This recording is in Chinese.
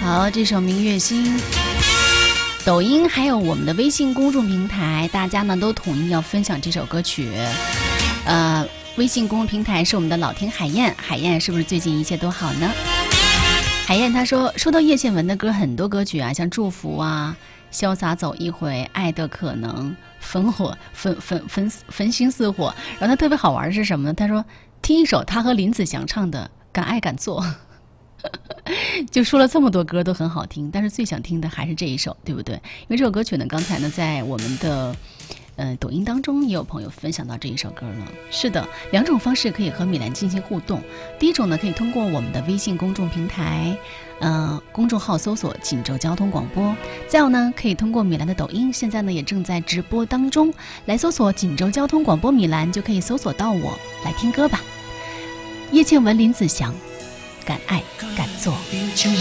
好，这首《明月心》，抖音还有我们的微信公众平台，大家呢都统一要分享这首歌曲。微信公众平台是我们的老听海燕，海燕是不是最近一切都好呢？海燕她说，收到叶倩文的歌很多歌曲啊，像祝福啊、潇洒走一回、爱的可能、焚心似火。然后她特别好玩的是什么呢？她说听一首她和林子祥唱的《敢爱敢做》。就说了这么多歌都很好听，但是最想听的还是这一首，对不对？因为这首歌曲呢，刚才呢在我们的抖音当中也有朋友分享到这一首歌了。是的，两种方式可以和米兰进行互动。第一种呢，可以通过我们的微信公众平台公众号搜索锦州交通广播，再有呢可以通过米兰的抖音，现在呢也正在直播当中，来搜索锦州交通广播米兰就可以搜索到我，来听歌吧。叶倩文、林子祥，敢爱敢做。